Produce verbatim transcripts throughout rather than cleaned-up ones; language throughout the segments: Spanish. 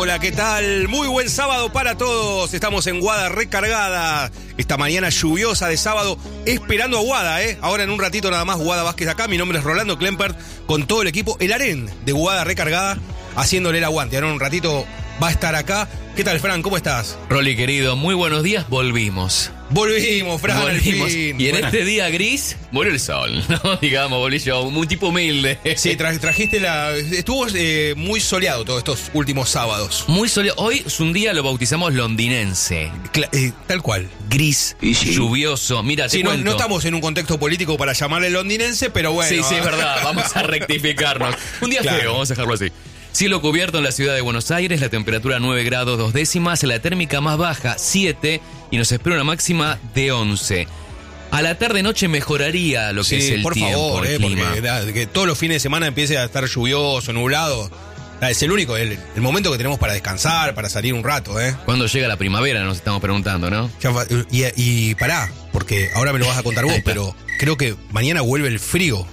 Hola, ¿qué tal? Muy buen sábado para todos. Estamos en Guada recargada. Esta mañana lluviosa de sábado, esperando a Guada, ¿eh? Ahora en un ratito nada más, Guada Vázquez acá. Mi nombre es Rolando Klempert, con todo el equipo. El harén de Guada recargada, haciéndole el aguante. Ahora en un ratito va a estar acá. ¿Qué tal, Fran? ¿Cómo estás? Rolly, querido, muy buenos días. Volvimos. Volvimos, Fran. Volvimos. Al fin. Y en Bueno. este día gris, volvió el sol, ¿no? Digamos, volví yo, un tipo humilde. Sí, tra- trajiste la... Estuvo eh, muy soleado todos estos últimos sábados. Muy soleado. Hoy es un día, lo bautizamos londinense. Cla- eh, tal cual. Gris, sí. lluvioso. Mira, te Sí, no, cuento. no estamos en un contexto político para llamarle londinense, pero bueno. Sí, sí, es verdad. Vamos a rectificarnos. Un día Claro. feo, vamos a dejarlo así. Cielo cubierto en la ciudad de Buenos Aires, la temperatura nueve grados dos décimas, la térmica más baja siete y nos espera una máxima de once. A la tarde-noche mejoraría lo que Sí, es el por tiempo, favor, el eh, clima. porque da, que todos los fines de semana empiece a estar lluvioso, nublado. Da, es el único, el, el momento que tenemos para descansar, para salir un rato, ¿eh? ¿Cuándo llega la primavera? Nos estamos preguntando, ¿no? Ya fa- Y, y pará, porque ahora me lo vas a contar vos, pero creo que mañana vuelve el frío.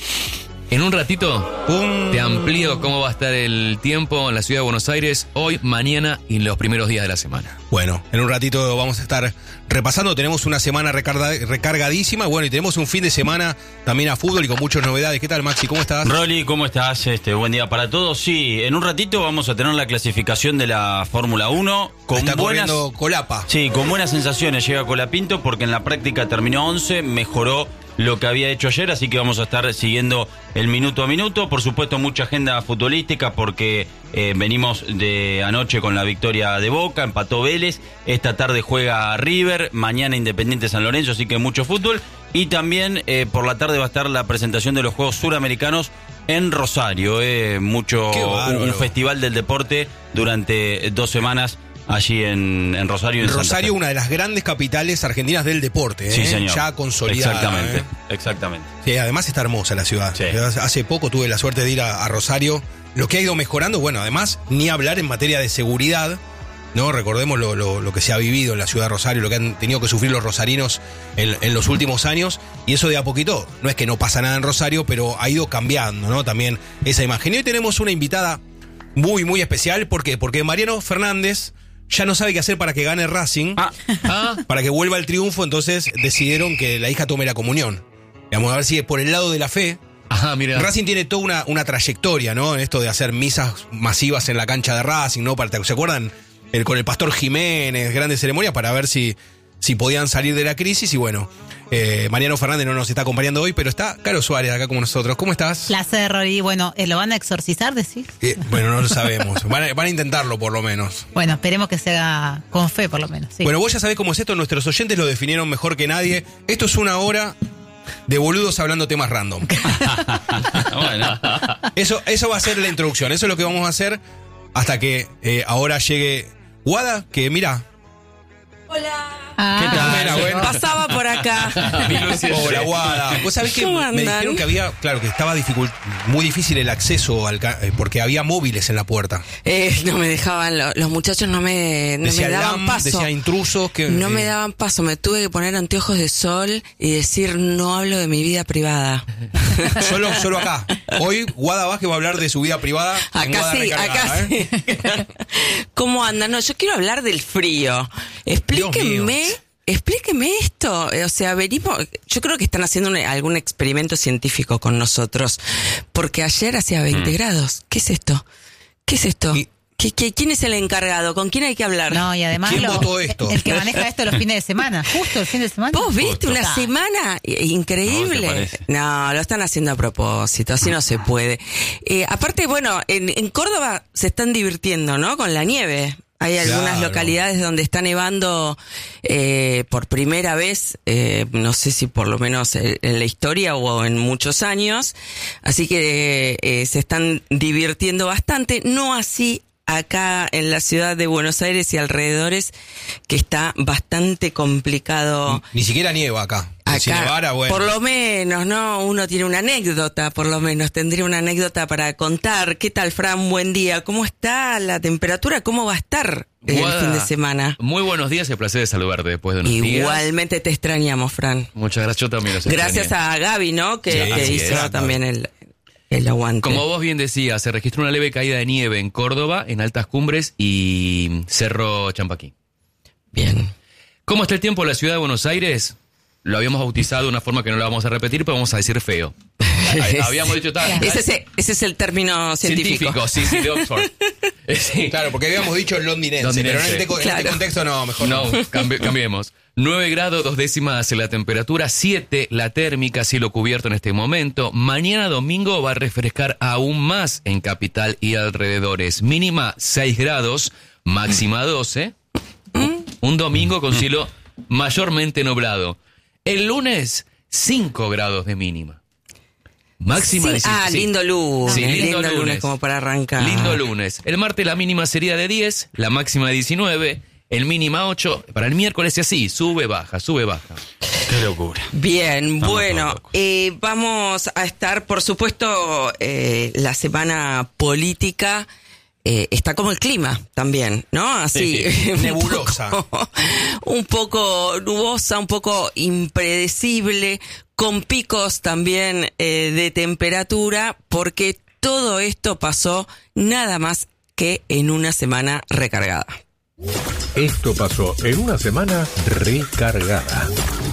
En un ratito Pum. te amplío cómo va a estar el tiempo en la ciudad de Buenos Aires hoy, mañana y en los primeros días de la semana. Bueno, en un ratito vamos a estar repasando. Tenemos una semana recarga- recargadísima. Bueno, y tenemos un fin de semana también a fútbol y con muchas novedades. ¿Qué tal, Maxi? ¿Cómo estás? Rolly, ¿cómo estás? Este, buen día para todos. Sí, en un ratito vamos a tener la clasificación de la Fórmula uno con Está buenas, corriendo Colapa. sí, con buenas sensaciones. Llega Colapinto porque en la práctica terminó once, mejoró lo que había hecho ayer, así que vamos a estar siguiendo el minuto a minuto. Por supuesto, mucha agenda futbolística porque eh, venimos de anoche con la victoria de Boca, empató Vélez, esta tarde juega River, mañana Independiente San Lorenzo, así que mucho fútbol. Y también eh, por la tarde va a estar la presentación de los Juegos Suramericanos en Rosario, eh, mucho Qué un, bárbaro. un festival del deporte durante dos semanas allí en, en Rosario. En Santa Rosario, Fe. una de las grandes capitales argentinas del deporte, ¿eh? Sí, señor. Ya consolidada. Exactamente, ¿eh? exactamente. Sí, además está hermosa la ciudad. Sí. Hace poco tuve la suerte de ir a, a Rosario. Lo que ha ido mejorando, bueno, además, ni hablar en materia de seguridad, ¿no? Recordemos lo, lo, lo que se ha vivido en la ciudad de Rosario, lo que han tenido que sufrir los rosarinos en, en los últimos años. Y eso de a poquito, no es que no pasa nada en Rosario, pero ha ido cambiando, ¿no? También esa imagen. Y hoy tenemos una invitada muy, muy especial. ¿Por qué? Porque Mariano Fernández ya no sabe qué hacer para que gane Racing, Ah, Ah, para que vuelva al triunfo, entonces decidieron que la hija tome la comunión. Vamos a ver si es por el lado de la fe. ajá, mira. Racing tiene toda una, una trayectoria, ¿no? En esto de hacer misas masivas en la cancha de Racing, ¿no? Para- ¿Se acuerdan? El- con el Pastor Jiménez, grandes ceremonias para ver si, si podían salir de la crisis. Y bueno, eh, Mariano Fernández no nos está acompañando hoy, pero está Caro Suárez acá con nosotros. ¿Cómo estás? Placer, Rory. Bueno, eh, ¿lo van a exorcizar, decís? Eh, bueno, no lo sabemos. Van a, van a intentarlo por lo menos. Bueno, esperemos que se haga con fe, por lo menos. Sí. Bueno, vos ya sabés cómo es esto, nuestros oyentes lo definieron mejor que nadie. Esto es una hora de boludos hablando temas random. bueno. Eso, eso va a ser la introducción, eso es lo que vamos a hacer hasta que eh, ahora llegue Guada, que mira, Ah, ¿Qué tal? Mira, bueno. Pasaba por acá. hola Guada. Vos sabés que ¿Cómo me andan? dijeron que había, claro, que estaba dificult- muy difícil el acceso al ca- eh, porque había móviles en la puerta. Eh, no me dejaban, lo- los muchachos no me, no Decía me daban LAM, paso. decía intrusos que No eh, me daban paso, me tuve que poner anteojos de sol y decir no hablo de mi vida privada. solo, solo acá. Hoy Guada Vázquez va a hablar de su vida privada. en Acá Guada sí, Recargada, acá ¿eh? sí. ¿Cómo andan? No, yo quiero hablar del frío. Explíqueme, mío. explíqueme esto. O sea, venimos, yo creo que están haciendo un- algún experimento científico con nosotros, porque ayer hacía veinte grados. ¿Qué es esto? ¿Qué es esto? Y- ¿Qué, qué, quién es el encargado? ¿Con quién hay que hablar? no, y además ¿Quién lo- votó esto? el que maneja esto los fines de semana, justo el fin de semana. ¿Vos viste Justo. una Ah. semana increíble? No, ¿te parece? No, lo están haciendo a propósito, así no se puede. Eh, aparte, bueno, en, en Córdoba se están divirtiendo, ¿no? Con la nieve. Hay algunas Claro. localidades donde está nevando eh, por primera vez, eh, no sé si por lo menos en en la historia o en muchos años, así que eh, se están divirtiendo bastante, no así acá en la ciudad de Buenos Aires y alrededores, que está bastante complicado. Ni siquiera nieva acá. Si Acá, nevara, bueno. por lo menos, ¿no? Uno tiene una anécdota, por lo menos, tendría una anécdota para contar. ¿Qué tal, Fran? Buen día. ¿Cómo está la temperatura? ¿Cómo va a estar el Guada, fin de semana? Muy buenos días, el placer de saludarte después de unos días. Igualmente te extrañamos, Fran. Muchas gracias, yo también los Gracias extrañé. a Gaby, ¿no? Que, Sí, que así hizo es. también el... el aguante. Como vos bien decías, se registró una leve caída de nieve en Córdoba, en Altas Cumbres y Cerro Champaquí. Bien. ¿Cómo está el tiempo en la ciudad de Buenos Aires? Lo habíamos bautizado de una forma que no lo vamos a repetir, pero vamos a decir feo. Habíamos dicho tal. Ese, es, ese es el término científico. Científico, sí, sí, de Oxford. Sí. Claro, porque habíamos dicho londinense, londinense. Pero en este, claro. en este contexto no, mejor no. No, cambi- cambiemos. nueve grados, dos décimas la temperatura, siete la térmica, cielo cubierto en este momento. Mañana domingo va a refrescar aún más en Capital y alrededores. Mínima seis grados, máxima doce. Un domingo con cielo mayormente nublado. El lunes, cinco grados de mínima. Máxima sí, dieciséis. Ah, lindo lunes. Sí, lindo, lindo lunes. lunes como para arrancar. Lindo lunes. El martes la mínima sería de diez, la máxima diecinueve, el mínima ocho. Para el miércoles es así, sube, baja, sube, baja. Qué locura. Bien, Vamos bueno, eh, vamos a estar, por supuesto, eh, la semana política. Eh, está como el clima también, ¿no? Así, sí, sí. un Nebulosa. Poco, un poco nubosa, un poco impredecible, con picos también eh, de temperatura, porque todo esto pasó nada más que en una semana recargada. Esto pasó en una semana recargada.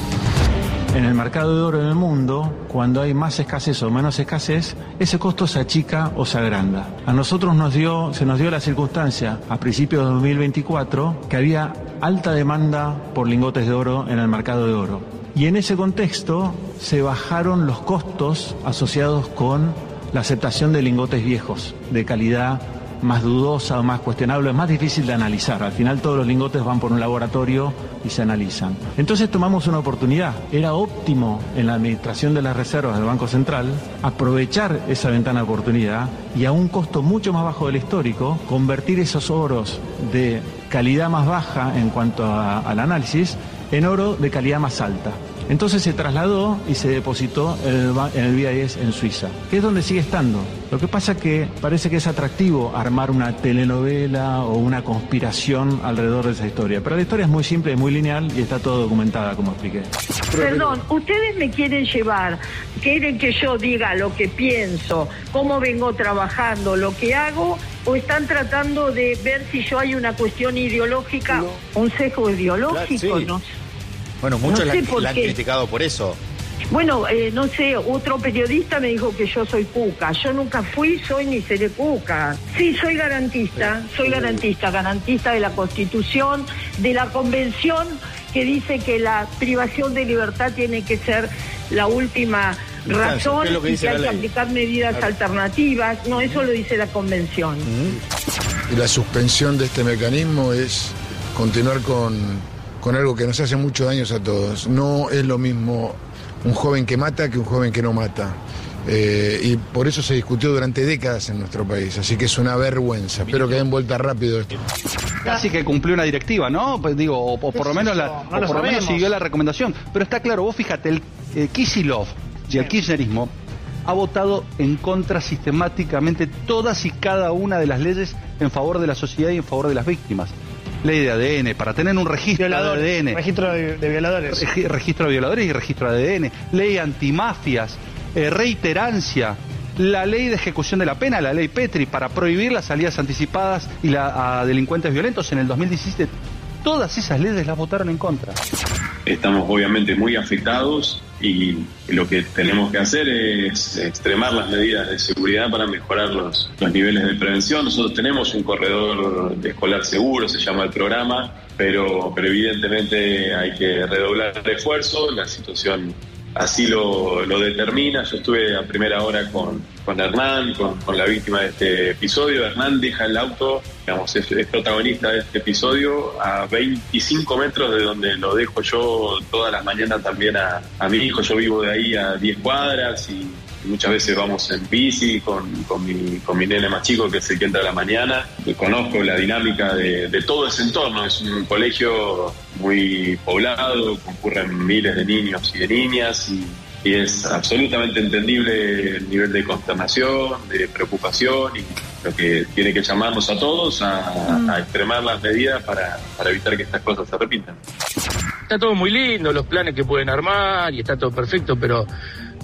En el mercado de oro en el mundo, cuando hay más escasez o menos escasez, ese costo se achica o se agranda. A nosotros nos dio, se nos dio la circunstancia a principios de dos mil veinticuatro que había alta demanda por lingotes de oro en el mercado de oro. Y en ese contexto se bajaron los costos asociados con la aceptación de lingotes viejos, de calidad más dudosa o más cuestionable, es más difícil de analizar. Al final todos los lingotes van por un laboratorio y se analizan. Entonces tomamos una oportunidad. Era óptimo en la administración de las reservas del Banco Central aprovechar esa ventana de oportunidad y a un costo mucho más bajo del histórico, convertir esos oros de calidad más baja en cuanto a, al análisis en oro de calidad más alta. Entonces se trasladó y se depositó en el, en el B I S en Suiza, que es donde sigue estando. Lo que pasa que parece que es atractivo armar una telenovela o una conspiración alrededor de esa historia. Pero la historia es muy simple, es muy lineal y está todo documentada, como expliqué. Perdón, ustedes me quieren llevar, quieren que yo diga lo que pienso, cómo vengo trabajando, lo que hago, o están tratando de ver si yo hay una cuestión ideológica, no. un sesgo ideológico, claro, sí. ¿no? Bueno, muchos no sé la, la han criticado por eso. Bueno, eh, no sé, otro periodista me dijo que yo soy cuca. Yo nunca fui, soy ni seré cuca. Sí, soy garantista, soy garantista, garantista de la Constitución, de la Convención que dice que la privación de libertad tiene que ser la última razón es que y que hay que aplicar medidas claro. alternativas. No, eso lo dice la Convención. Uh-huh. Y la suspensión de este mecanismo es continuar con... con algo que nos hace muchos daños a todos. No es lo mismo un joven que mata que un joven que no mata. Eh, y por eso se discutió durante décadas en nuestro país. Así que es una vergüenza. Espero que den vuelta rápido esto. Casi que cumplió una directiva, ¿no? Pues digo, o, o por lo menos la, no o por lo menos siguió la recomendación. Pero está claro, vos fíjate, el eh, Kicillof y el kirchnerismo ha votado en contra sistemáticamente todas y cada una de las leyes en favor de la sociedad y en favor de las víctimas. Ley de A D N, para tener un registro Violador, de A D N. Registro de, de violadores. Reg, registro de violadores y registro de A D N. Ley antimafias, eh, reiterancia, la ley de ejecución de la pena, la ley Petri, para prohibir las salidas anticipadas y la, a delincuentes violentos en el dos mil diecisiete. Todas esas leyes las votaron en contra. Estamos obviamente muy afectados y lo que tenemos que hacer es extremar las medidas de seguridad para mejorar los, los niveles de prevención. Nosotros tenemos un corredor escolar seguro, se llama el programa, pero, pero evidentemente hay que redoblar el esfuerzo. La situación así lo, lo determina. Yo estuve a primera hora con, con Hernán, con, con la víctima de este episodio. Hernán deja el auto, digamos, es, es protagonista de este episodio, a veinticinco metros de donde lo dejo yo todas las mañanas también a, a mi hijo. Yo vivo de ahí a diez cuadras y muchas veces vamos en bici con, con, mi, con mi nene más chico, que es el que entra a la mañana. Conozco la dinámica de, de todo ese entorno. Es un colegio muy poblado, concurren miles de niños y de niñas y, y es absolutamente entendible el nivel de consternación, de preocupación y lo que tiene que llamarnos a todos a, a extremar las medidas para, para evitar que estas cosas se repitan. Está todo muy lindo, los planes que pueden armar y está todo perfecto, pero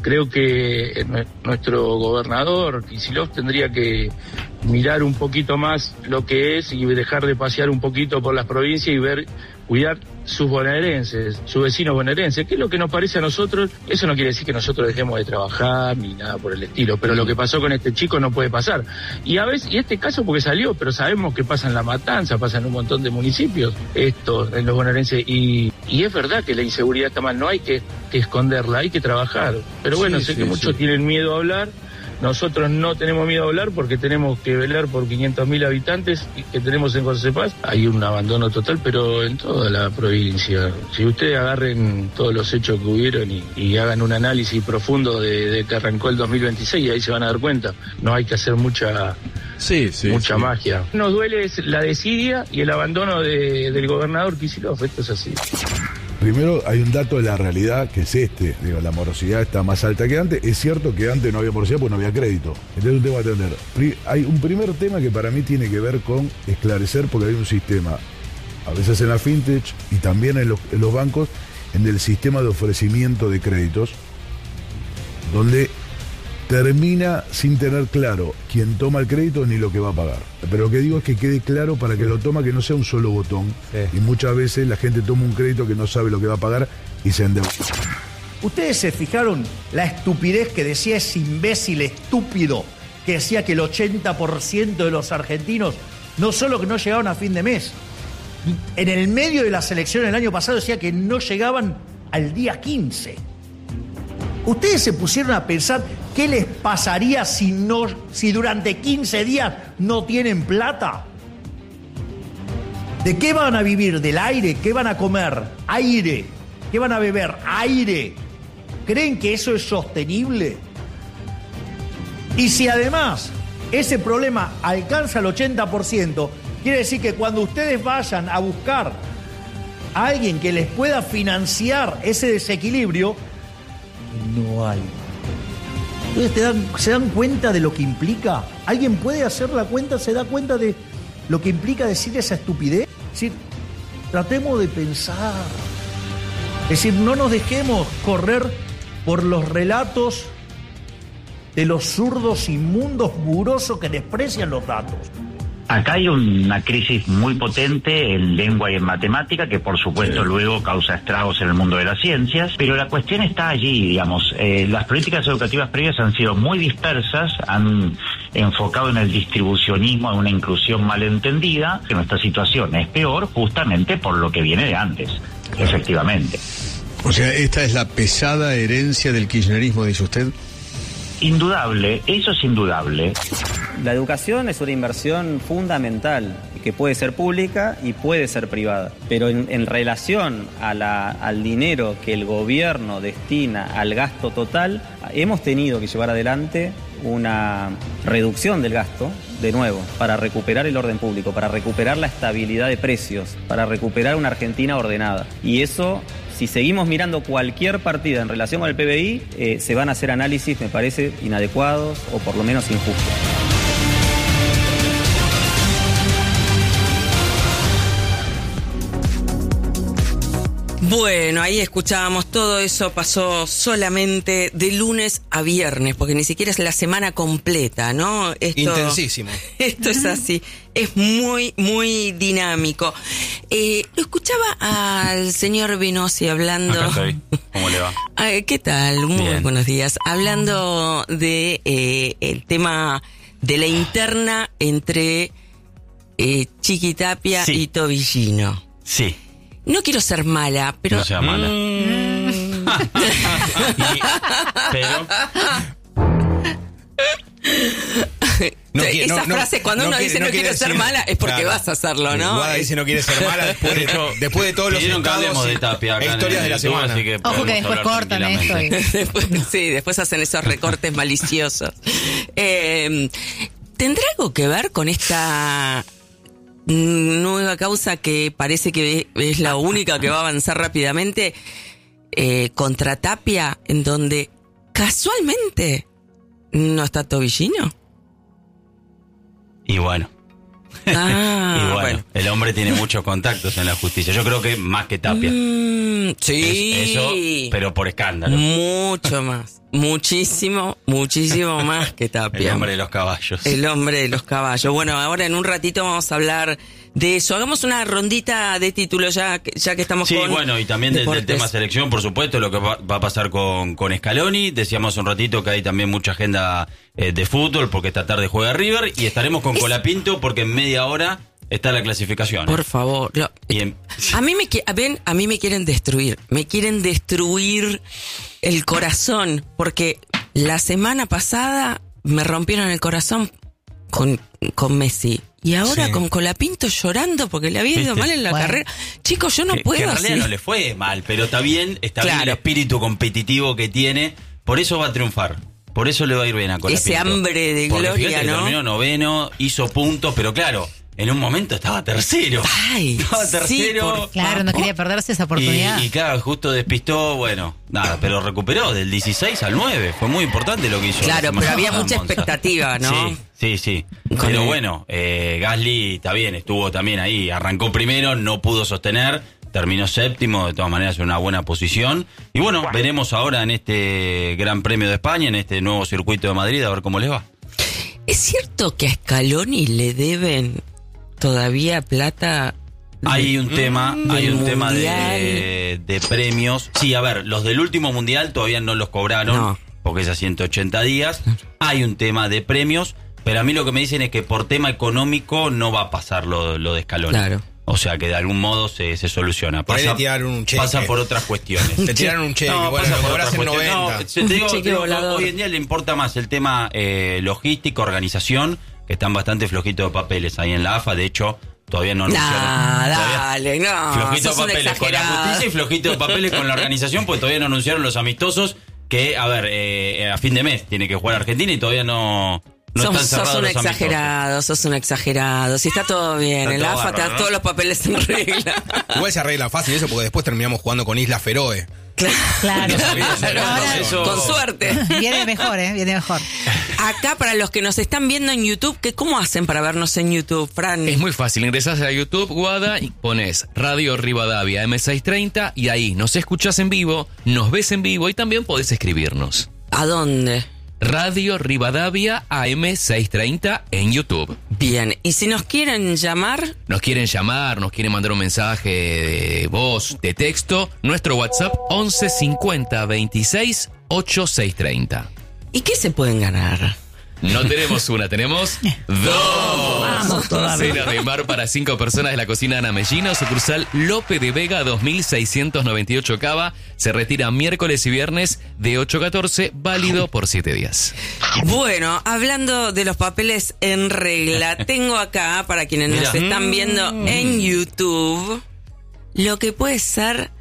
Creo que nuestro gobernador, Kicillof, tendría que mirar un poquito más lo que es y dejar de pasear un poquito por las provincias y ver, cuidar sus bonaerenses, sus vecinos bonaerenses, que es lo que nos parece a nosotros. Eso no quiere decir que nosotros dejemos de trabajar ni nada por el estilo, pero lo que pasó con este chico no puede pasar. Y a veces, y este caso porque salió, pero sabemos que pasa en La Matanza, pasa en un montón de municipios, esto, en los bonaerenses, y, y es verdad que la inseguridad está mal, no hay que, que esconderla, hay que trabajar. Pero bueno, sí, sé sí, que muchos sí. tienen miedo a hablar. Nosotros no tenemos miedo a hablar porque tenemos que velar por quinientos mil habitantes que tenemos en José Paz. Hay un abandono total, pero en toda la provincia. Si ustedes agarren todos los hechos que hubieron y, y hagan un análisis profundo de, de que arrancó el dos mil veintiséis, ahí se van a dar cuenta. No hay que hacer mucha, sí, sí, mucha sí. magia. Nos duele es la desidia y el abandono de, del gobernador Kicillof. Esto es así. Primero hay un dato de la realidad que es este, digo, la morosidad está más alta que antes. Es cierto que antes no había morosidad porque no había crédito. Entonces un tema a atender. Hay un primer tema que para mí tiene que ver con esclarecer, porque hay un sistema, a veces en la fintech y también en los, en los bancos, en el sistema de ofrecimiento de créditos, donde termina sin tener claro quién toma el crédito ni lo que va a pagar. Pero lo que digo es que quede claro para que lo toma, que no sea un solo botón. Sí. Y muchas veces la gente toma un crédito que no sabe lo que va a pagar y se endeuda. ¿Ustedes se fijaron la estupidez que decía ese imbécil estúpido que decía que el ochenta por ciento de los argentinos no solo que no llegaban a fin de mes, en el medio de las elecciones del año pasado decía que no llegaban al día quince? ¿Ustedes se pusieron a pensar qué les pasaría si, no, si durante quince días no tienen plata? ¿De qué van a vivir? ¿Del aire? ¿Qué van a comer? Aire. ¿Qué van a beber? Aire. ¿Creen que eso es sostenible? Y si además ese problema alcanza el ochenta por ciento, quiere decir que cuando ustedes vayan a buscar a alguien que les pueda financiar ese desequilibrio, no hay. Entonces te dan, ¿se dan cuenta de lo que implica? ¿Alguien puede hacer la cuenta? ¿Se da cuenta de lo que implica decir esa estupidez? Es decir, tratemos de pensar. Es decir, no nos dejemos correr por los relatos de los zurdos inmundos murosos que desprecian los datos. Acá hay una crisis muy potente en lengua y en matemática que por supuesto sí. luego causa estragos en el mundo de las ciencias, pero la cuestión está allí, digamos, eh, las políticas educativas previas han sido muy dispersas, han enfocado en el distribucionismo, en una inclusión malentendida, que nuestra situación es peor justamente por lo que viene de antes, claro. efectivamente. O sea, esta es la pesada herencia del kirchnerismo, dice usted. Indudable, eso es indudable. La educación es una inversión fundamental que puede ser pública y puede ser privada, pero en, en relación a la, al dinero que el gobierno destina al gasto total, hemos tenido que llevar adelante una reducción del gasto, de nuevo, para recuperar el orden público, para recuperar la estabilidad de precios, para recuperar una Argentina ordenada. Y eso, si seguimos mirando cualquier partida en relación con el P B I, eh, se van a hacer análisis, me parece, inadecuados o por lo menos injustos. Bueno, ahí escuchábamos, todo eso pasó solamente de lunes a viernes, porque ni siquiera es la semana completa, ¿no? Esto, Intensísimo. Esto es así, es muy, muy dinámico. Eh, lo escuchaba al señor Venosi hablando... Acá estoy. ¿Cómo le va? ¿Qué tal? Muy Bien. Buenos días. Hablando de eh, el tema de la interna entre eh, Chiqui Tapia sí. y Tobillino. Sí. No quiero ser mala, pero... No sea mala. Mm. y, pero... No, Esa no, frase, cuando no, uno no dice no, no quiero decir, ser mala, es porque claro, vas a hacerlo, ¿no? Guada dice no quiere ser mala después de, después de todos los estados de Tapia e historias de la semana. Que Ojo que después cortan esto. Y... después, sí, después hacen esos recortes maliciosos. Eh, ¿Tendrá algo que ver con esta... nueva causa que parece que es la única que va a avanzar rápidamente eh, contra Tapia, en donde casualmente no está Tobillino? Y bueno, ah, y bueno, bueno, el hombre tiene muchos contactos en la justicia. Yo creo que más que Tapia. Mm, sí. Es, eso, pero por escándalo. Mucho más. muchísimo, muchísimo más que Tapia. El hombre de los caballos. El hombre de los caballos. Bueno, ahora en un ratito vamos a hablar de eso. Hagamos una rondita de títulos ya, que- ya que estamos Sí, con bueno, y también del, del deportes. tema selección, por supuesto, lo que va, va a pasar con, con Scaloni. Decíamos un ratito que hay también mucha agenda eh, de fútbol, porque esta tarde juega River, y estaremos con Es- Colapinto, porque en media hora está la clasificación. Por favor. lo- Y en- A mí me qui- ven, a mí me quieren destruir, me quieren destruir el corazón, porque la semana pasada me rompieron el corazón con, con Messi. Y ahora Sí. con Colapinto llorando porque le había ido ¿Viste? mal en la Bueno. carrera. Chicos, yo no que, puedo que en realidad así. no le fue mal, pero está bien, está bien el Claro. espíritu competitivo que tiene, por eso va a triunfar. Por eso le va a ir bien a Colapinto. Ese hambre de Porque gloria, fíjate que ¿no? terminó noveno, hizo puntos, pero claro, en un momento estaba tercero. Ay, estaba sí, tercero. por- Claro, no quería perderse esa oportunidad. Y, y claro, justo despistó, bueno, nada, pero recuperó del dieciséis al nueve. Fue muy importante lo que hizo. Claro, la semana pero había pasada en mucha Monza. expectativa, ¿no? Sí, sí, sí. Con Pero el- bueno, eh, Gasly está bien, estuvo también ahí. Arrancó primero, no pudo sostener, terminó séptimo, de todas maneras en una buena posición. Y bueno, veremos ahora en este Gran Premio de España, en este nuevo circuito de Madrid, a ver cómo les va. ¿Es cierto que a Scaloni le deben todavía plata? Hay un tema, hay del un tema mundial? de, de premios. Sí, a ver, los del último mundial todavía no los cobraron, No. porque es a ciento ochenta días. Hay un tema de premios, pero a mí lo que me dicen es que por tema económico no va a pasar lo, lo de Scaloni. Claro. O sea que de algún modo se, se soluciona. Por ahí Pasa, le tiraron un cheque. pasa por otras cuestiones. Te tiraron un cheque, No, bueno, pasa lo por cobras otras en cuestiones. noventa. No, te digo, Un cheque te digo, volador. hoy en día le importa más el tema eh, logístico, organización, que están bastante flojitos de papeles ahí en la A F A. De hecho, todavía no anunciaron. Nah, todavía- dale, no. Flojito sos de un papeles con la exagerado. justicia y flojito de papeles con la organización, pues todavía no anunciaron los amistosos que, a ver, eh, a fin de mes tiene que jugar Argentina y todavía no, no sos, están cerrados sos un los amistosos. exagerado, sos un exagerado. Si está todo bien, Está el todo A F A está bárbaro, ¿no? todos los papeles en regla. Igual se arregla fácil eso porque después terminamos jugando con Isla Feroe. Claro. Ahora, Eso- con suerte. Viene mejor, ¿eh? Viene mejor. Acá, para los que nos están viendo en YouTube, ¿qué, ¿cómo hacen para vernos en YouTube, Fran? Es muy fácil, ingresás a YouTube, Guada, y pones Radio Rivadavia M seiscientos treinta y ahí nos escuchás en vivo, nos ves en vivo y también podés escribirnos. ¿A dónde? Radio Rivadavia A M seiscientos treinta en YouTube. Bien, y si nos quieren llamar, Nos quieren llamar, nos quieren mandar un mensaje de voz, de texto, nuestro WhatsApp once cincuenta veintiséis ochenta y seis treinta. ¿y qué se pueden ganar? No tenemos una, tenemos dos. Vamos todavía. Cena de mar para cinco personas de la cocina Ana Mellino, sucursal Lope de Vega dos mil seiscientos noventa y ocho Cava. Se retira miércoles y viernes de ocho a catorce, válido por siete días. Bueno, hablando de los papeles en regla, tengo acá, para quienes nos Mira. están viendo en YouTube, lo que puede ser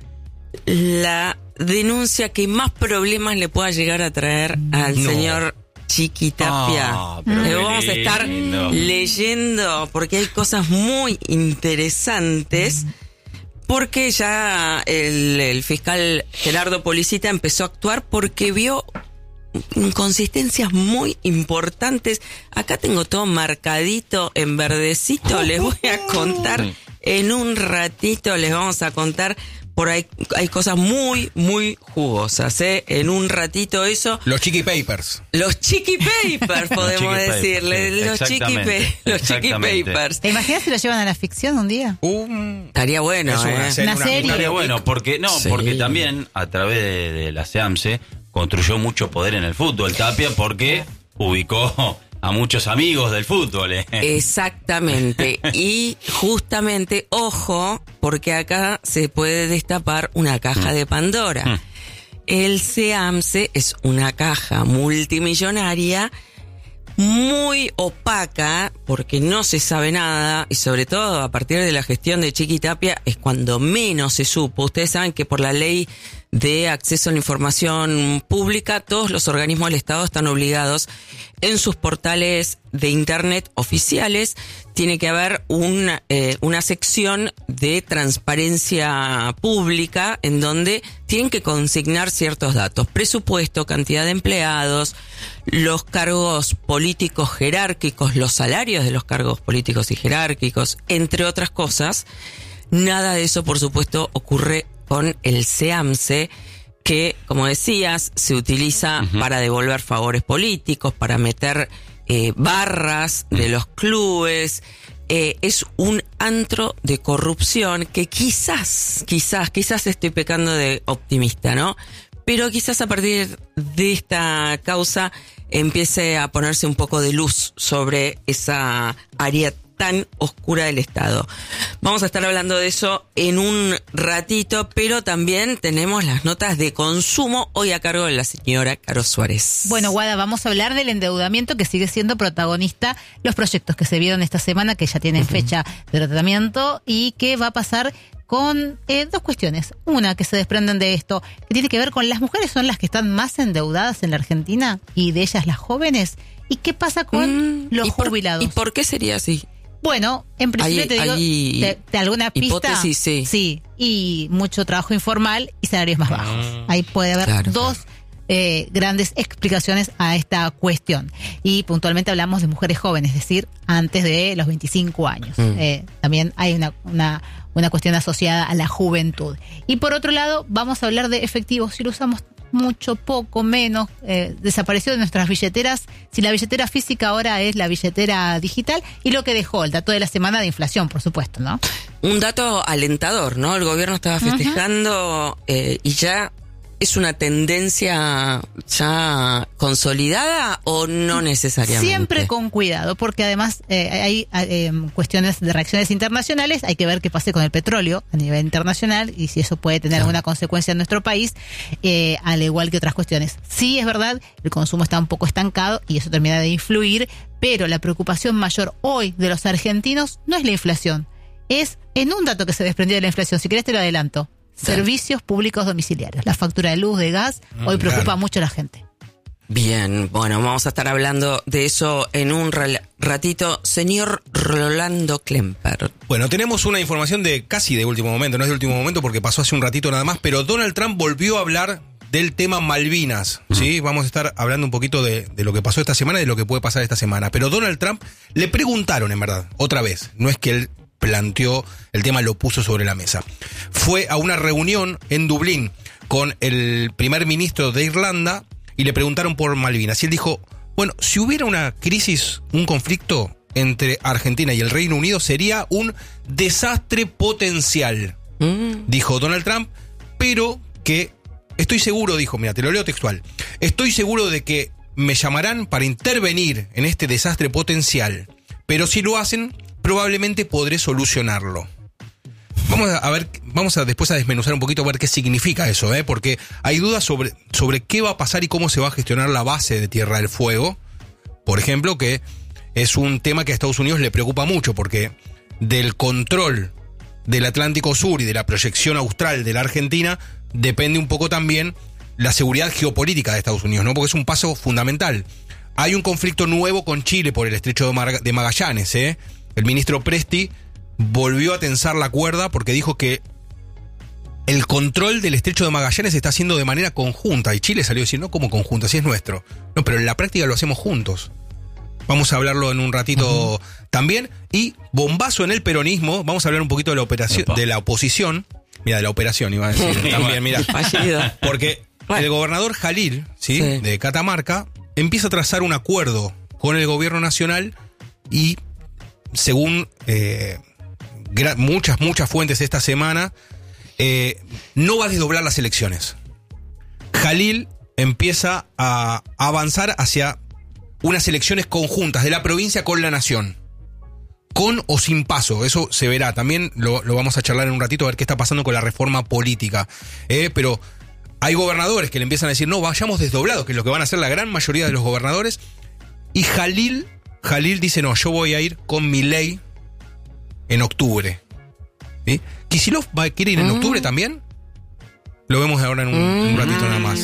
la denuncia que más problemas le pueda llegar a traer al No. señor Chiqui Tapia. Ah, pero Le qué vamos a estar lindo. leyendo porque hay cosas muy interesantes. Porque ya el, el fiscal Gerardo Policita empezó a actuar porque vio inconsistencias muy importantes. Acá tengo todo marcadito en verdecito. Les voy a contar en un ratito. Les vamos a contar. Por ahí hay cosas muy, muy jugosas, ¿eh? En un ratito eso. Los Chiqui Papers. Los Chiqui Papers, podemos Chiqui Papers, decirle. sí, los Chiqui, exactamente, Pa- los Chiqui exactamente. Papers. ¿Te imaginas si lo llevan a la ficción un día? Estaría bueno, Es una ¿eh? serie, Una serie. Estaría bueno, porque no, Sí. porque también a través de, de la SEAMSE construyó mucho poder en el fútbol, Tapia, porque ubicó a muchos amigos del fútbol. ¿eh? Exactamente. Y justamente, ojo, porque acá se puede destapar una caja de Pandora. El SEAMSE es una caja multimillonaria muy opaca porque no se sabe nada y sobre todo a partir de la gestión de Chiqui Tapia es cuando menos se supo. Ustedes saben que por la ley de acceso a la información pública todos los organismos del Estado están obligados en sus portales de internet oficiales tiene que haber una, eh, una sección de transparencia pública en donde tienen que consignar ciertos datos, presupuesto, cantidad de empleados, los cargos políticos jerárquicos, los salarios de los cargos políticos y jerárquicos, entre otras cosas. Nada de eso, por supuesto, ocurre con el SEAMSE, que, como decías, se utiliza uh-huh. para devolver favores políticos, para meter eh, barras uh-huh. de los clubes. Eh, es un antro de corrupción que quizás, quizás, quizás estoy pecando de optimista, ¿no? Pero quizás a partir de esta causa empiece a ponerse un poco de luz sobre esa área tan oscura del Estado. Vamos a estar hablando de eso en un ratito, pero también tenemos las notas de consumo hoy a cargo de la señora Caro Suárez. Bueno, Guada, vamos a hablar del endeudamiento que sigue siendo protagonista, los proyectos que se vieron esta semana, que ya tienen uh-huh. fecha de tratamiento y qué va a pasar con eh, dos cuestiones. Una que se desprenden de esto, que tiene que ver con las mujeres son las que están más endeudadas en la Argentina y de ellas las jóvenes. ¿Y qué pasa con mm, los ¿y por, jubilados? ¿Y por qué sería así? Bueno, en principio hay, te digo, hay de, de alguna pista. Hipótesis, sí. Sí, y mucho trabajo informal y salarios más bajos. Ahí puede haber claro, dos claro. Eh, grandes explicaciones a esta cuestión. Y puntualmente hablamos de mujeres jóvenes, es decir, antes de los veinticinco años. Mm. Eh, también hay una, una, una cuestión asociada a la juventud. Y por otro lado, vamos a hablar de efectivos. Si lo usamos mucho, poco, menos, eh, desapareció de nuestras billeteras. Si la billetera física ahora es la billetera digital, y lo que dejó el dato de la semana de inflación, por supuesto, ¿no? Un dato alentador, ¿no? El gobierno estaba festejando uh-huh. eh, y ya ¿es una tendencia ya consolidada o no necesariamente? Siempre con cuidado, porque además eh, hay eh, cuestiones de reacciones internacionales, hay que ver qué pase con el petróleo a nivel internacional y si eso puede tener claro. alguna consecuencia en nuestro país, eh, al igual que otras cuestiones. Sí, es verdad, el consumo está un poco estancado y eso termina de influir, pero la preocupación mayor hoy de los argentinos no es la inflación, es en un dato que se desprendió de la inflación, si querés te lo adelanto. Servicios públicos domiciliarios. La factura de luz, de gas, hoy preocupa claro. mucho a la gente. Bien, bueno, vamos a estar hablando de eso en un ratito. Señor Rolando Klemper. Bueno, tenemos una información de casi de último momento, no es de último momento porque pasó hace un ratito nada más, pero Donald Trump volvió a hablar del tema Malvinas, ¿sí? Uh-huh. Vamos a estar hablando un poquito de, de lo que pasó esta semana y de lo que puede pasar esta semana. Pero Donald Trump le preguntaron, en verdad, otra vez, no es que él planteó el tema, lo puso sobre la mesa. Fue a una reunión en Dublín con el primer ministro de Irlanda y le preguntaron por Malvinas. Y él dijo, bueno, si hubiera una crisis, un conflicto entre Argentina y el Reino Unido, sería un desastre potencial, mm. dijo Donald Trump, pero que estoy seguro, dijo, mira, te lo leo textual, estoy seguro de que me llamarán para intervenir en este desastre potencial, pero si lo hacen, probablemente podré solucionarlo. Vamos a ver, vamos a después a desmenuzar un poquito a ver qué significa eso, ¿eh? Porque hay dudas sobre, sobre qué va a pasar y cómo se va a gestionar la base de Tierra del Fuego, por ejemplo, que es un tema que a Estados Unidos le preocupa mucho, porque del control del Atlántico Sur y de la proyección austral de la Argentina depende un poco también la seguridad geopolítica de Estados Unidos, ¿no? Porque es un paso fundamental. Hay un conflicto nuevo con Chile por el estrecho de, Mar- de Magallanes, ¿eh? El ministro Presti volvió a tensar la cuerda porque dijo que el control del estrecho de Magallanes se está haciendo de manera conjunta. Y Chile salió a decir, no como conjunta, así es nuestro. No, pero en la práctica lo hacemos juntos. Vamos a hablarlo en un ratito uh-huh. también. Y bombazo en el peronismo. Vamos a hablar un poquito de la operación, Opa. de la oposición. Mira, de la operación iba a decir. También, mira. Porque el gobernador Jalil, ¿sí? Sí. de Catamarca, empieza a trazar un acuerdo con el gobierno nacional y según eh, gra- muchas, muchas fuentes esta semana, eh, no va a desdoblar las elecciones. Jalil empieza a avanzar hacia unas elecciones conjuntas de la provincia con la nación. Con o sin paso, eso se verá. También lo, lo vamos a charlar en un ratito a ver qué está pasando con la reforma política. Eh, pero hay gobernadores que le empiezan a decir, no, vayamos desdoblados, que es lo que van a hacer la gran mayoría de los gobernadores. Y Jalil... Jalil dice, no, yo voy a ir con Milei en octubre. ¿Sí? ¿Kicillof va a querer ir en mm. octubre también? Lo vemos ahora en un, mm. un ratito nada más.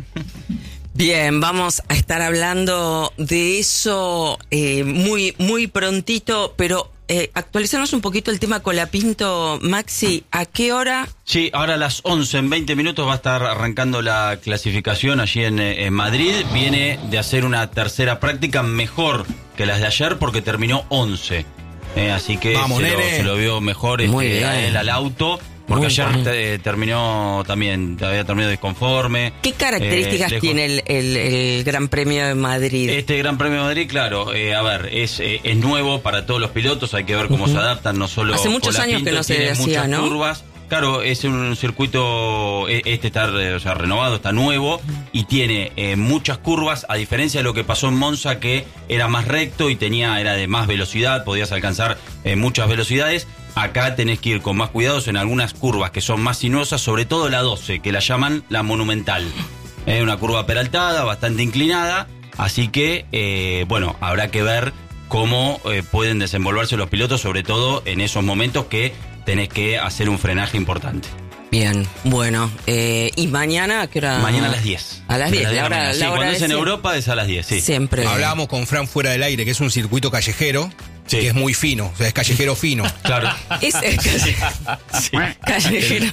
Bien, vamos a estar hablando de eso eh, muy, muy prontito, pero eh, actualizarnos un poquito el tema Colapinto, Maxi, ¿a qué hora? Sí, ahora a las once, en veinte minutos va a estar arrancando la clasificación allí en, en Madrid. Viene de hacer una tercera práctica mejor que las de ayer porque terminó once. Eh, así que Vamos, se, lo, se lo vio mejor este, a él al auto. Porque Muy ayer bien. te- terminó también, había terminado disconforme. ¿Qué características Eh, lejos- tiene el, el- el Gran Premio de Madrid? Este Gran Premio de Madrid, claro, eh, a ver, es, eh, es nuevo para todos los pilotos, hay que ver cómo se adaptan, no solo Hace muchos años Colapinto, que no se tiene hacía, muchas ¿no? curvas. Claro, es un circuito, eh, este está eh, o sea, renovado, está nuevo y tiene eh, muchas curvas, a diferencia de lo que pasó en Monza, que era más recto y tenía era de más velocidad, podías alcanzar eh, muchas velocidades. Acá tenés que ir con más cuidados en algunas curvas que son más sinuosas, sobre todo la doce, que la llaman la monumental. Es una curva peraltada, bastante inclinada, así que, eh, bueno, habrá que ver cómo eh, pueden desenvolverse los pilotos, sobre todo en esos momentos que tenés que hacer un frenaje importante. Bien, bueno. Eh, ¿Y mañana a qué hora? Mañana a las diez. A las De diez, de la hora, mañana. Sí, la hora cuando de es en sie- Europa es a las diez, sí. Siempre. Hablábamos con Fran fuera del aire, que es un circuito callejero, que es muy fino, o sea, es callejero fino. Claro. Es, es calle- callejero.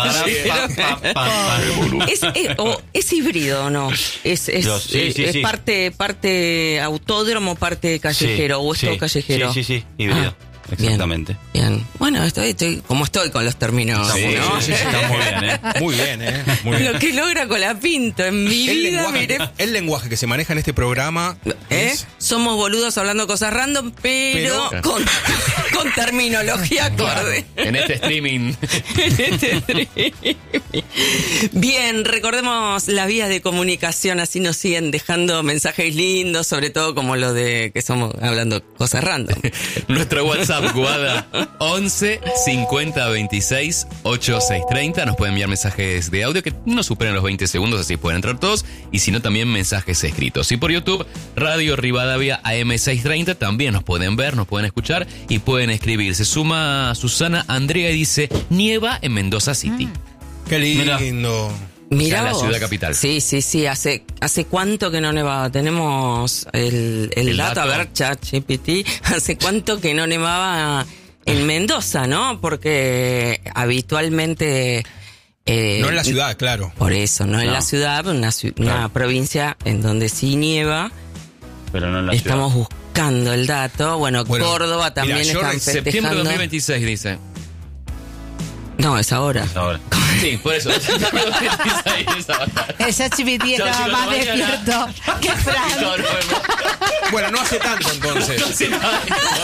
Es, es- o- es híbrido o no? Es, es, Los- sí, sí, es sí. parte parte autódromo, parte callejero, o es sí, todo callejero. Sí, sí, sí, híbrido. Ah, exactamente. Bien. Bueno, estoy, estoy como estoy con los términos, Sí, ¿no? sí, sí, está muy bien, ¿eh? Muy bien, ¿eh? Muy bien. Lo que logra Colapinto en mi El vida, lenguaje, mire. el lenguaje que se maneja en este programa ¿Eh? es... Somos boludos hablando cosas random, pero, Pero- con, con terminología acorde. En este streaming. En este streaming. Bien, recordemos las vías de comunicación, así nos siguen dejando mensajes lindos, sobre todo como lo de que somos hablando cosas random. Nuestro WhatsApp, Guada, once cincuenta veintiséis ochenta y seis treinta. Nos pueden enviar mensajes de audio que no superen los veinte segundos, así pueden entrar todos. Y si no, también mensajes escritos. Y por YouTube, Radio Rivadavia A M seiscientos treinta. También nos pueden ver, nos pueden escuchar y pueden escribir. Se suma Susana Andrea y dice: nieva en Mendoza City. Qué lindo. Mira Ya la vos. ciudad capital. Sí, sí, sí. Hace, hace cuánto que no nevaba. Tenemos el, el, El dato, dato. a ver, ChatGPT. Hace cuánto que no nevaba en Mendoza, ¿no? Porque habitualmente. eh, No en la ciudad, claro. Por eso, no, en No. la ciudad, una, ci- una Claro. provincia en donde sí nieva. Pero no en la Estamos ciudad. buscando el dato. Bueno, Bueno, Córdoba también mira, yo están re- Septiembre de festejando. dos mil veintiséis, dice. No, es ahora. Ahora. Sí, por eso. Septiembre de dos mil veintiséis es ahora. El ChatGPT Chao, estaba chicos, más mañana. despierto que Fran. Chao, nos vemos. Bueno, no hace tanto entonces. No sé nada.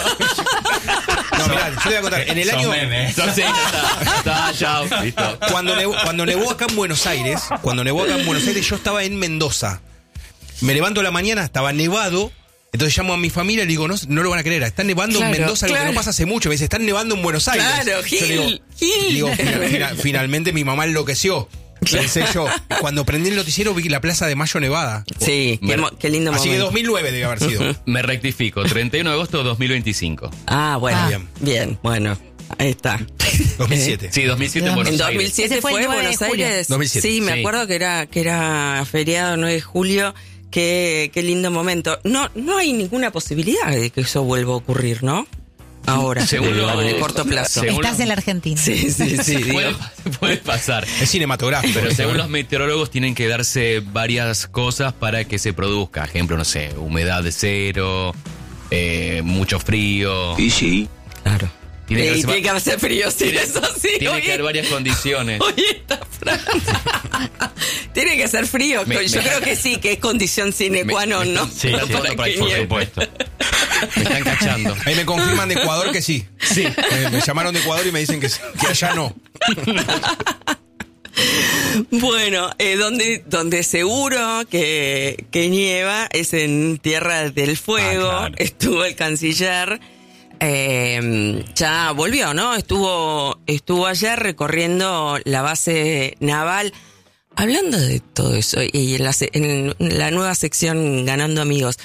No, mirá, yo te voy a contar. En el Son año... memes. No sé, ya está. Está, chao. Listo. Cuando nevó, cuando nevó acá en Buenos Aires, cuando nevó acá en Buenos Aires, yo estaba en Mendoza. Me levanto a la mañana, estaba nevado. Entonces llamo a mi familia y le digo, no, no lo van a creer, está nevando Claro, en Mendoza, algo claro. que no pasa hace mucho. Me dice, están nevando en Buenos Aires. Claro, Yo Gil, digo, Gil. digo, fina- fina- finalmente mi mamá enloqueció. Pensé yo, cuando prendí el noticiero vi la Plaza de Mayo nevada. Sí, qué, mo- qué lindo Así que momento. dos mil nueve debe haber sido. Me rectifico. treinta y uno de agosto de dos mil veinticinco. Ah, bueno, Ah. bien. bien, bueno, ahí está. dos mil siete. Sí, dos mil siete en Buenos En Aires. dos mil siete Ese fue fue, el nueve de Buenos julio. Aires. dos mil siete. Sí, me Sí. acuerdo que era que era feriado nueve de julio. Qué, qué lindo momento. No, no hay ninguna posibilidad de que eso vuelva a ocurrir, ¿no? Ahora, Según en lo- el corto plazo. según Estás lo- en la Argentina. Sí, sí, sí. digo. Puede, puede pasar. Es cinematográfico. Pero eso, según ¿eh? los meteorólogos tienen que darse varias cosas para que se produzca. Ejemplo, no sé, humedad de cero, eh, mucho frío. Y sí. Claro. Tiene que y hacerse- tiene que hacer frío, sí, Tiene- eso sí. Tiene oye. que haber varias condiciones. Oye, está Fran. Tiene que hacer frío. Me- Yo me- creo que sí, que es condición sine qua non, ¿no? Sí, sí, Para por que nieve. supuesto. Me están cachando. Ahí me confirman de Ecuador que sí. Sí. Eh, me llamaron de Ecuador y me dicen que, sí, que allá no. Bueno, eh, donde, donde seguro que, que nieva es en Tierra del Fuego. Ah, claro. Estuvo el canciller. eh, ya volvió, ¿no? Estuvo, estuvo ayer recorriendo la base naval. Hablando de todo eso, y en la, se- en la nueva sección Ganando Amigos,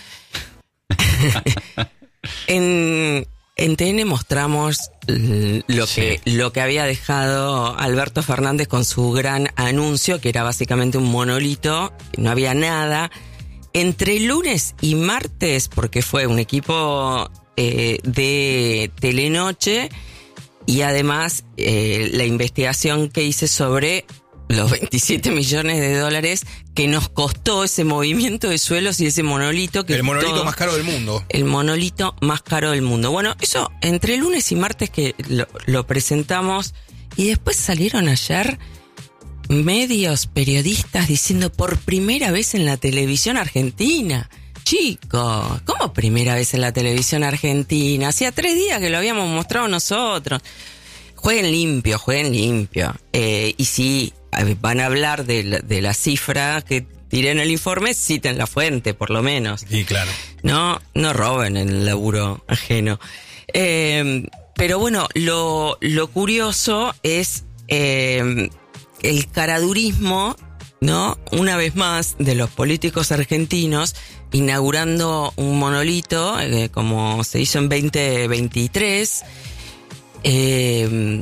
en, en T N mostramos l- lo, Sí. que, lo que había dejado Alberto Fernández con su gran anuncio, que era básicamente un monolito, no había nada. Entre lunes y martes, porque fue un equipo eh, de Telenoche, y además eh, la investigación que hice sobre los veintisiete millones de dólares que nos costó ese movimiento de suelos y ese monolito. Que El monolito todo- más caro del mundo. El monolito más caro del mundo. Bueno, eso entre lunes y martes que lo, lo presentamos Y después salieron ayer medios, periodistas diciendo por primera vez en la televisión argentina. Chicos, ¿cómo primera vez en la televisión argentina? Hacía tres días que lo habíamos mostrado nosotros. Jueguen limpio, jueguen limpio. Eh, y si van a hablar de la, de la cifra que tiré en el informe, citen la fuente, por lo menos. Sí, claro. No, no roben el laburo ajeno. Eh, pero bueno, lo, lo curioso es eh, el caradurismo, ¿no? Una vez más, de los políticos argentinos, inaugurando un monolito, eh, como se hizo en veinte veintitrés, eh,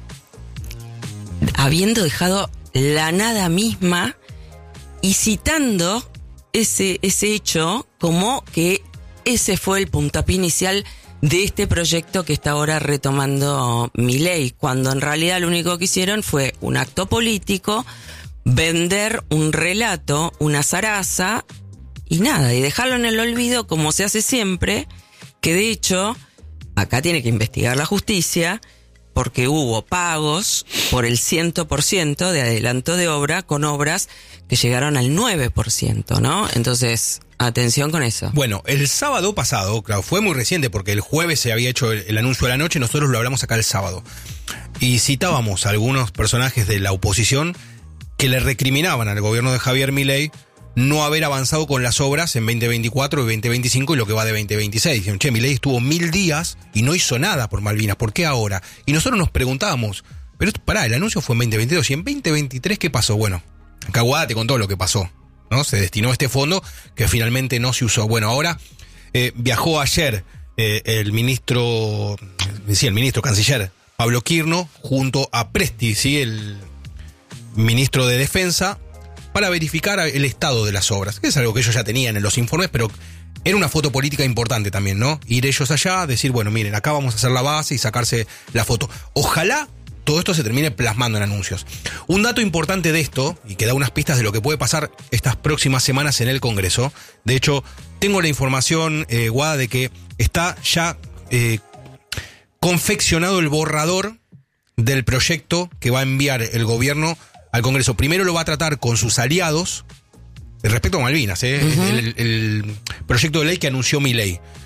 habiendo dejado la nada misma y citando ese, ese hecho como que ese fue el puntapié inicial de este proyecto que está ahora retomando Milei, cuando en realidad lo único que hicieron fue un acto político, vender un relato, una zaraza y nada, y dejarlo en el olvido como se hace siempre, que de hecho acá tiene que investigar la justicia porque hubo pagos por el cien por ciento de adelanto de obra con obras que llegaron al nueve por ciento, ¿no? Entonces, atención con eso. Bueno, el sábado pasado, claro, fue muy reciente porque el jueves se había hecho el, el anuncio de la noche, nosotros lo hablamos acá el sábado. Y citábamos a algunos personajes de la oposición que le recriminaban al gobierno de Javier Milei no haber avanzado con las obras en veinte veinticuatro y veinte veinticinco y lo que va de veinte veintiséis. Dijeron, che, Milei estuvo mil días y no hizo nada por Malvinas, ¿por qué ahora? Y nosotros nos preguntábamos, pero esto, pará, el anuncio fue en veinte veintidós y en veinte veintitrés, ¿qué pasó? Bueno, acá Guada te contó lo que pasó, ¿no? Se destinó este fondo que finalmente no se usó. Bueno, ahora eh, viajó ayer eh, el ministro, eh, sí, el ministro canciller Pablo Quirno junto a Presti, ¿sí? El ministro de Defensa, para verificar el estado de las obras, que es algo que ellos ya tenían en los informes, pero era una foto política importante también, ¿no? Ir ellos allá, decir, bueno, miren, acá vamos a hacer la base y sacarse la foto. Ojalá todo esto se termine plasmando en anuncios. Un dato importante de esto, y que da unas pistas de lo que puede pasar estas próximas semanas en el Congreso, de hecho, tengo la información, eh, Guada, de que está ya eh, confeccionado el borrador del proyecto que va a enviar el gobierno al Congreso. Primero lo va a tratar con sus aliados respecto a Malvinas, ¿eh? Uh-huh. el, el proyecto de ley que anunció Milei.